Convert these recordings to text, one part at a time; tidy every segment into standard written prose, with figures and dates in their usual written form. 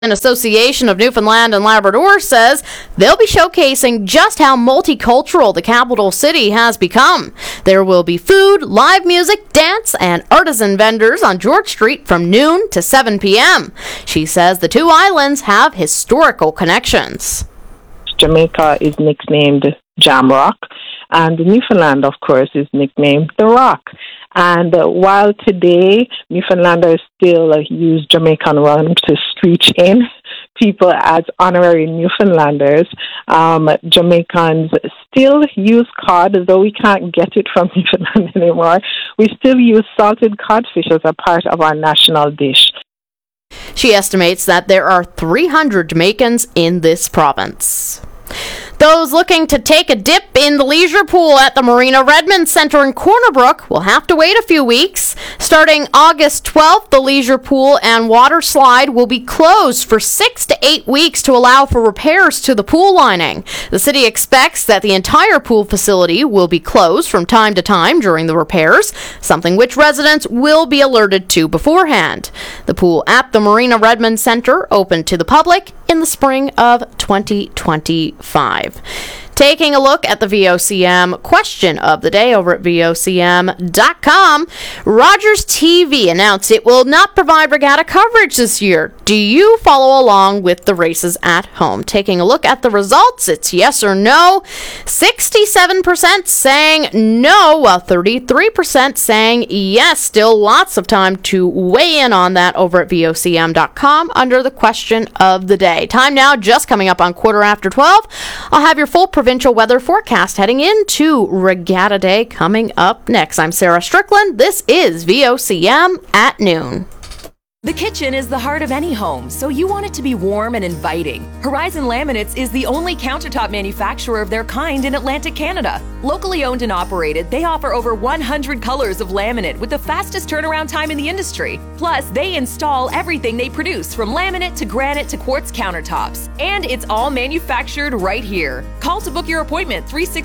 Association of Newfoundland and Labrador says they'll be showcasing just how multicultural the capital city has become. There will be food, live music, dance, and artisan vendors on George Street from noon to 7 p.m. She says the two islands have historical connections. Jamaica is nicknamed Jamrock, and Newfoundland, of course, is nicknamed The Rock. And while today Newfoundlanders still use Jamaican rum to screech in people as honorary Newfoundlanders, Jamaicans still use cod, though we can't get it from Newfoundland anymore. We still use salted codfish as a part of our national dish. She estimates that there are 300 Jamaicans in this province. Those looking to take a dip in the leisure pool at the Marina Redmond Center in Corner Brook will have to wait a few weeks. Starting August 12th, the leisure pool and water slide will be closed for 6 to 8 weeks to allow for repairs to the pool lining. The city expects that the entire pool facility will be closed from time to time during the repairs, something which residents will be alerted to beforehand. The pool at the Marina Redmond Center opened to the public in the spring of 2025. Taking a look at the VOCM question of the day over at VOCM.com, Rogers TV announced it will not provide regatta coverage this year. Do you follow along with the races at home? Taking a look at the results, it's yes or no. 67% saying no, while 33% saying yes. Still lots of time to weigh in on that over at VOCM.com under the question of the day. Time now, just coming up on 12:15. I'll have your full provincial weather forecast heading into Regatta Day coming up next. I'm Sarah Strickland. This is VOCM at noon. The kitchen is the heart of any home, so you want it to be warm and inviting. Horizon Laminates is the only countertop manufacturer of their kind in Atlantic Canada. Locally owned and operated, they offer over 100 colors of laminate with the fastest turnaround time in the industry. Plus, they install everything they produce, from laminate to granite to quartz countertops. And it's all manufactured right here. Call to book your appointment,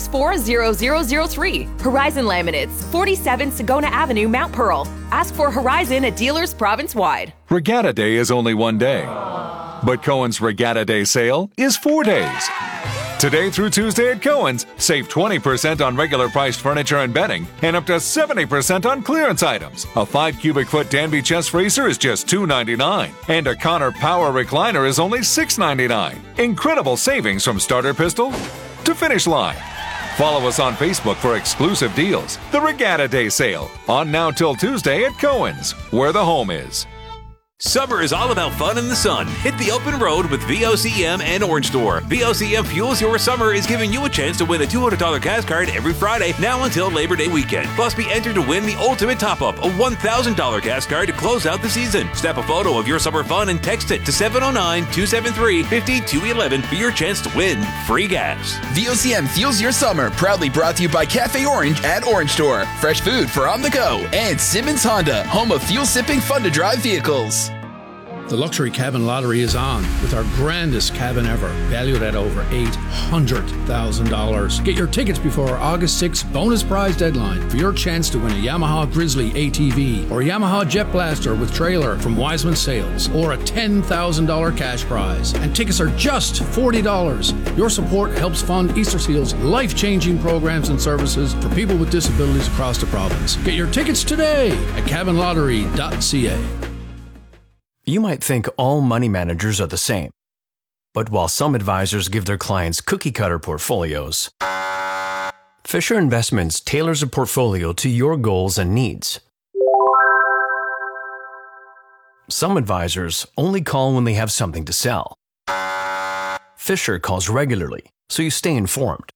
364-0003. Horizon Laminates, 47 Sagona Avenue, Mount Pearl. Ask for Horizon at dealers province-wide. Regatta Day is only one day, but Cohen's Regatta Day sale is 4 days. Today through Tuesday at Cohen's, save 20% on regular priced furniture and bedding and up to 70% on clearance items. A 5 cubic foot Danby chest freezer is just $2.99, and a Connor Power recliner is only $6.99. Incredible savings from starter pistol to finish line. Follow us on Facebook for exclusive deals. The Regatta Day sale, on now till Tuesday at Cohen's, where the home is. Summer is all about fun in the sun. Hit the open road with VOCM and Orange Store. VOCM Fuels Your Summer is giving you a chance to win a $200 gas card every Friday, now until Labor Day weekend. Plus, be entered to win the ultimate top-up, a $1,000 gas card to close out the season. Snap a photo of your summer fun and text it to 709-273-5211 for your chance to win free gas. VOCM Fuels Your Summer, proudly brought to you by Cafe Orange at Orange Store. Fresh food for on the go. And Simmons Honda, home of fuel-sipping, fun-to-drive vehicles. The Luxury Cabin Lottery is on with our grandest cabin ever, valued at over $800,000. Get your tickets before our August 6th bonus prize deadline for your chance to win a Yamaha Grizzly ATV or a Yamaha Jet Blaster with trailer from Wiseman Sales, or a $10,000 cash prize. And tickets are just $40. Your support helps fund Easter Seal's life-changing programs and services for people with disabilities across the province. Get your tickets today at cabinlottery.ca. You might think all money managers are the same. But while some advisors give their clients cookie-cutter portfolios, Fisher Investments tailors a portfolio to your goals and needs. Some advisors only call when they have something to sell. Fisher calls regularly, so you stay informed.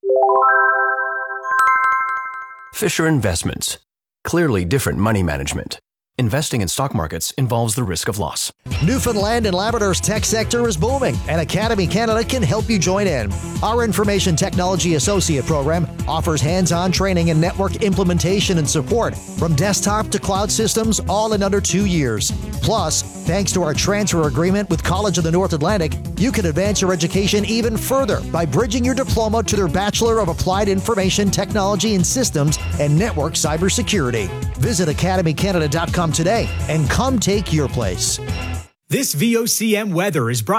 Fisher Investments. Clearly different money management. Investing in stock markets involves the risk of loss. Newfoundland and Labrador's tech sector is booming, and Academy Canada can help you join in. Our Information Technology Associate program offers hands-on training in network implementation and support, from desktop to cloud systems, all in under 2 years. Plus, thanks to our transfer agreement with College of the North Atlantic, you can advance your education even further by bridging your diploma to their Bachelor of Applied Information Technology in Systems and Network Cybersecurity. Visit academycanada.com today and come take your place. This VOCM weather is brought